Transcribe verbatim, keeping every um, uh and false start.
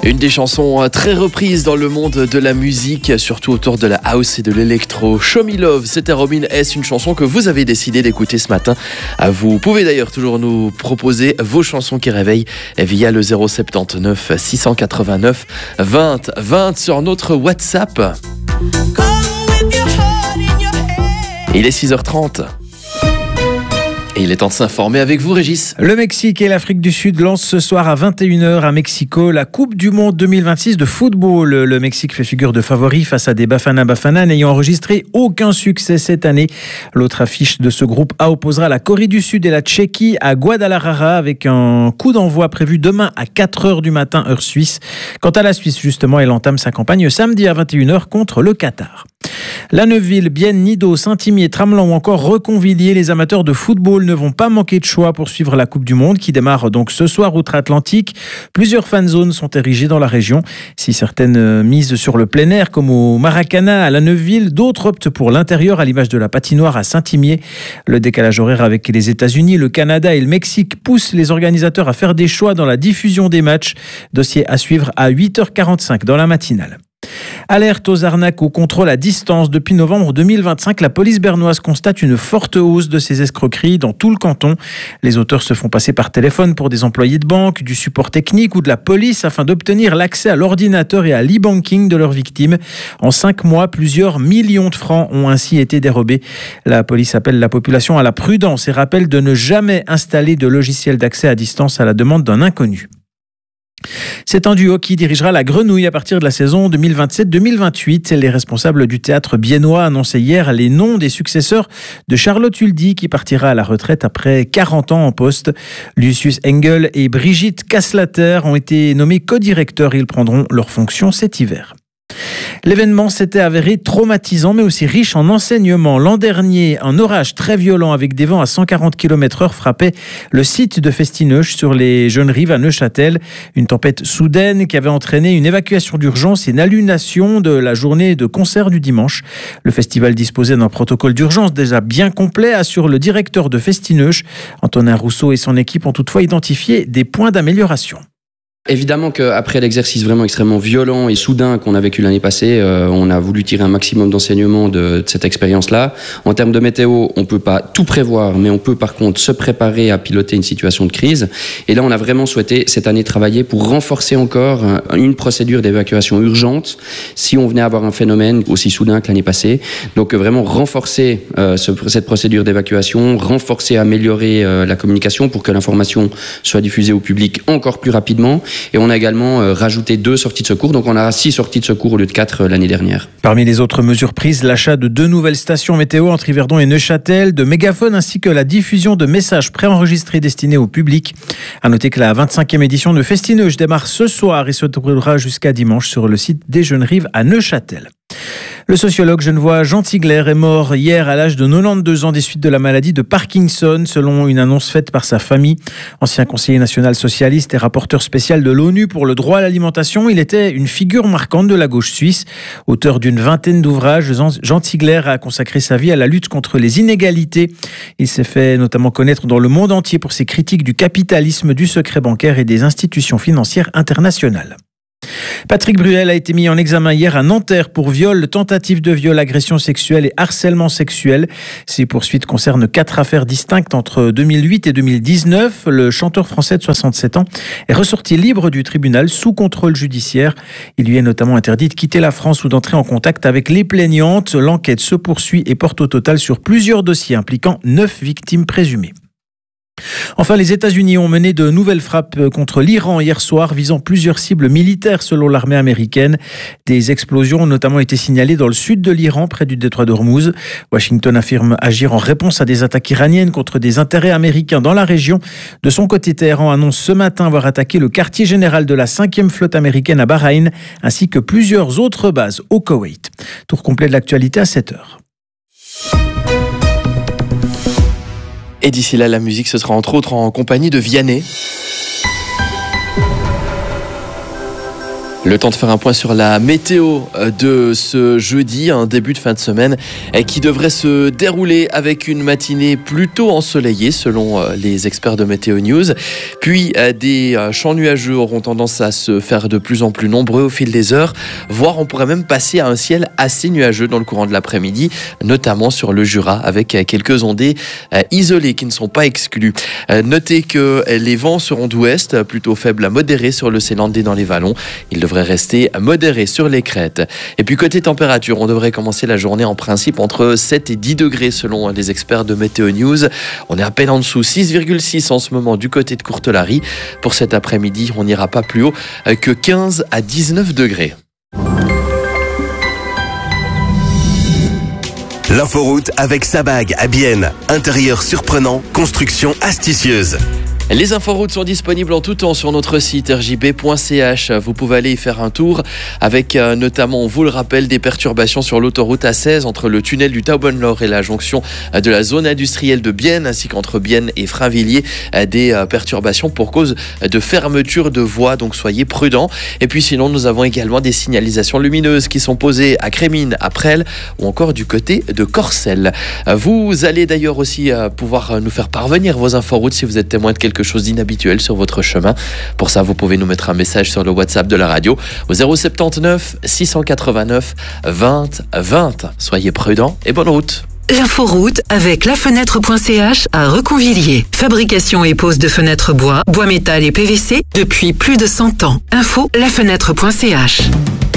Une des chansons très reprises dans le monde de la musique, surtout autour de la house et de l'électro. Show Me Love, c'était Robin S, une chanson que vous avez décidé d'écouter ce matin. Vous pouvez d'ailleurs toujours nous proposer vos chansons qui réveillent via le zéro sept neuf six cent quatre-vingt-neuf vingt vingt sur notre WhatsApp. Il est six heures trente. Et il est temps de s'informer avec vous, Régis. Le Mexique et l'Afrique du Sud lancent ce soir à vingt et une heures à Mexico la Coupe du Monde deux mille vingt-six de football. Le Mexique fait figure de favori face à des Bafana Bafana n'ayant enregistré aucun succès cette année. L'autre affiche de ce groupe A opposera la Corée du Sud et la Tchéquie à Guadalajara avec un coup d'envoi prévu demain à quatre heures du matin, heure suisse. Quant à la Suisse, justement, elle entame sa campagne samedi à vingt et une heures contre le Qatar. La Neuville, Bienne, Nido, Saint-Imier, Tramelan ou encore Reconvilier, les amateurs de football ne vont pas manquer de choix pour suivre la Coupe du Monde qui démarre donc ce soir outre-Atlantique. Plusieurs fan zones sont érigées dans la région. Si certaines misent sur le plein air comme au Maracana à la Neuville, d'autres optent pour l'intérieur à l'image de la patinoire à Saint-Imier. Le décalage horaire avec les États-Unis, le Canada et le Mexique pousse les organisateurs à faire des choix dans la diffusion des matchs. Dossier à suivre à huit heures quarante-cinq dans la matinale. Alerte aux arnaques au contrôle à distance. Depuis novembre deux mille vingt-cinq, la police bernoise constate une forte hausse de ces escroqueries dans tout le canton. Les auteurs se font passer par téléphone pour des employés de banque, du support technique ou de la police afin d'obtenir l'accès à l'ordinateur et à l'e-banking de leurs victimes. En cinq mois, plusieurs millions de francs ont ainsi été dérobés. La police appelle la population à la prudence et rappelle de ne jamais installer de logiciel d'accès à distance à la demande d'un inconnu. C'est un duo qui dirigera la Grenouille à partir de la saison deux mille vingt-sept deux mille vingt-huit. Les responsables du théâtre biennois annonçaient hier les noms des successeurs de Charlotte Huldy qui partira à la retraite après quarante ans en poste. Lucius Engel et Brigitte Kasslater ont été nommés co-directeurs. Ils prendront leurs fonctions cet hiver. L'événement s'était avéré traumatisant mais aussi riche en enseignements. L'an dernier, un orage très violent avec des vents à cent quarante kilomètres heure frappait le site de Festineuch sur les Jeunes Rives à Neuchâtel. Une tempête soudaine qui avait entraîné une évacuation d'urgence et une annulation de la journée de concert du dimanche. Le festival disposait d'un protocole d'urgence déjà bien complet, assure le directeur de Festineuch. Antonin Rousseau et son équipe ont toutefois identifié des points d'amélioration. Évidemment qu'après l'exercice vraiment extrêmement violent et soudain qu'on a vécu l'année passée, euh, on a voulu tirer un maximum d'enseignements de, de cette expérience-là. En termes de météo, on peut pas tout prévoir, mais on peut par contre se préparer à piloter une situation de crise. Et là, on a vraiment souhaité cette année travailler pour renforcer encore une procédure d'évacuation urgente si on venait avoir un phénomène aussi soudain que l'année passée. Donc vraiment renforcer euh, ce, cette procédure d'évacuation, renforcer, améliorer euh, la communication pour que l'information soit diffusée au public encore plus rapidement. Et on a également euh, rajouté deux sorties de secours. Donc on a six sorties de secours au lieu de quatre euh, l'année dernière. Parmi les autres mesures prises, l'achat de deux nouvelles stations météo entre Yverdon et Neuchâtel, de mégaphones ainsi que la diffusion de messages préenregistrés destinés au public. À noter que la vingt-cinquième édition de Festineuch démarre ce soir et se déroulera jusqu'à dimanche sur le site des Jeunes Rives à Neuchâtel. Le sociologue genevois Jean Tigler est mort hier à l'âge de quatre-vingt-douze ans des suites de la maladie de Parkinson, selon une annonce faite par sa famille. Ancien conseiller national socialiste et rapporteur spécial de l'ONU pour le droit à l'alimentation, il était une figure marquante de la gauche suisse. Auteur d'une vingtaine d'ouvrages, Jean Tigler a consacré sa vie à la lutte contre les inégalités. Il s'est fait notamment connaître dans le monde entier pour ses critiques du capitalisme, du secret bancaire et des institutions financières internationales. Patrick Bruel a été mis en examen hier à Nanterre pour viol, tentative de viol, agression sexuelle et harcèlement sexuel. Ces poursuites concernent quatre affaires distinctes entre deux mille huit et deux mille dix-neuf. Le chanteur français de soixante-sept ans est ressorti libre du tribunal sous contrôle judiciaire. Il lui est notamment interdit de quitter la France ou d'entrer en contact avec les plaignantes. L'enquête se poursuit et porte au total sur plusieurs dossiers impliquant neuf victimes présumées. Enfin, les États-Unis ont mené de nouvelles frappes contre l'Iran hier soir, visant plusieurs cibles militaires selon l'armée américaine. Des explosions ont notamment été signalées dans le sud de l'Iran, près du détroit d'Ormuz. Washington affirme agir en réponse à des attaques iraniennes contre des intérêts américains dans la région. De son côté, Téhéran annonce ce matin avoir attaqué le quartier général de la cinquième flotte américaine à Bahreïn, ainsi que plusieurs autres bases au Koweït. Tour complet de l'actualité à sept heures. Et d'ici là, la musique, ce sera entre autres en compagnie de Vianney. Le temps de faire un point sur la météo de ce jeudi, un début de fin de semaine qui devrait se dérouler avec une matinée plutôt ensoleillée selon les experts de Météo News. Puis des champs nuageux auront tendance à se faire de plus en plus nombreux au fil des heures, voire on pourrait même passer à un ciel assez nuageux dans le courant de l'après-midi, notamment sur le Jura avec quelques ondées isolées qui ne sont pas exclues. Notez que les vents seront d'ouest, plutôt faibles à modérés sur le Sélandais dans les vallons. Il devrait rester modéré sur les crêtes. Et puis côté température, on devrait commencer la journée en principe entre sept et dix degrés selon les experts de Météo News. On est à peine en dessous, six virgule six en ce moment du côté de Courtelary. Pour cet après-midi, on n'ira pas plus haut que quinze à dix-neuf degrés. L'inforoute avec Sabag à Bienne. Intérieur surprenant, construction astucieuse. Les inforoutes sont disponibles en tout temps sur notre site r j b point c h. Vous pouvez aller y faire un tour avec euh, notamment, on vous le rappelle, des perturbations sur l'autoroute A seize entre le tunnel du Taubenlohr et la jonction euh, de la zone industrielle de Bienne, ainsi qu'entre Bienne et Frainvilliers, euh, des euh, perturbations pour cause de fermeture de voies, donc soyez prudents. Et puis sinon, nous avons également des signalisations lumineuses qui sont posées à Crémines, à Presles ou encore du côté de Corcelles. Euh, vous allez d'ailleurs aussi euh, pouvoir nous faire parvenir vos inforoutes si vous êtes témoin de quelque quelque chose d'inhabituel sur votre chemin. Pour ça, vous pouvez nous mettre un message sur le WhatsApp de la radio au zéro sept neuf six cent quatre-vingt-neuf vingt vingt. Soyez prudents et bonne route. L'inforoute avec lafenêtre point c h à Reconvilliers. Fabrication et pose de fenêtres bois, bois métal et P V C depuis plus de cent ans. Info lafenêtre point c h.